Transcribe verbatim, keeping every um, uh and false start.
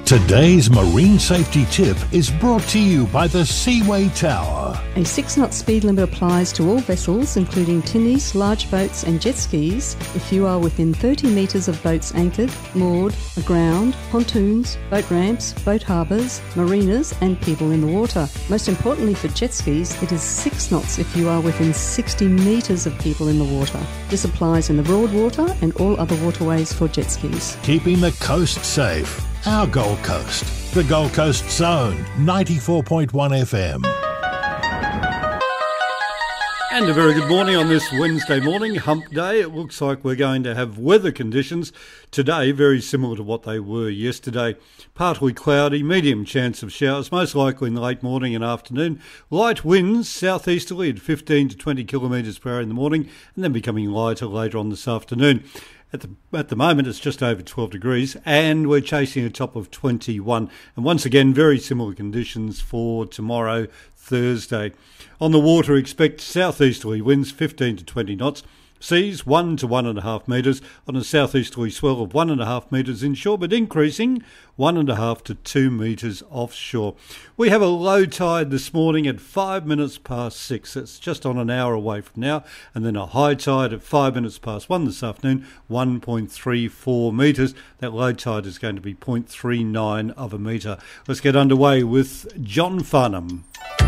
Today's marine safety tip is brought to you by the Seaway Tower. A six-knot speed limit applies to all vessels, including tinnies, large boats and jet skis, if you are within thirty metres of boats anchored, moored, aground, pontoons, boat ramps, boat harbours, marinas and people in the water. Most importantly for jet skis, it is six knots if you are within sixty metres of people in the water. This applies in the Broadwater and all other waterways for jet skis. Keeping the coast safe. Our Gold Coast. The Gold Coast Zone, ninety-four point one F M. And a very good morning on this Wednesday morning, hump day. It looks like we're going to have weather conditions today very similar to what they were yesterday. Partly cloudy, medium chance of showers, most likely in the late morning and afternoon. Light winds, southeasterly at fifteen to twenty kilometres per hour in the morning, and then becoming lighter later on this afternoon. At the at the moment, it's just over twelve degrees, and we're chasing a top of twenty-one. And once again, very similar conditions for tomorrow, Thursday. On the water, expect southeasterly winds, fifteen to twenty knots. Seas one to one and a half metres on a southeasterly swell of one and a half metres inshore, but increasing one and a half to two metres offshore. We have a low tide this morning at five minutes past six. It's just on an hour away from now, and then a high tide at five minutes past one this afternoon, one point three four metres. That low tide is going to be zero point three nine of a metre. Let's get underway with John Farnham.